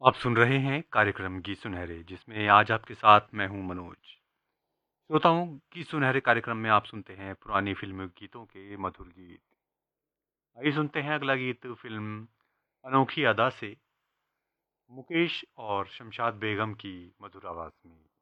आप सुन रहे हैं कार्यक्रम गीत सुनहरे जिसमें आज आपके साथ मैं हूं मनोज। श्रोताओं, गीत सुनहरे कार्यक्रम में आप सुनते हैं पुरानी फिल्मी गीतों के मधुर गीत। आइए सुनते हैं अगला गीत फिल्म अनोखी अदा से मुकेश और शमशाद बेगम की मधुर आवाज में।